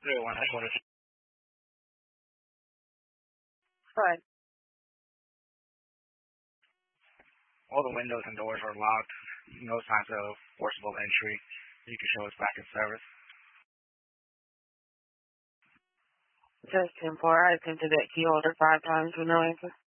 301, I wanted to. Fine. All the windows and doors are locked. No signs of forcible entry. You can show us back in service. Just 10-4. I attempted that key holder 5 times with no answer.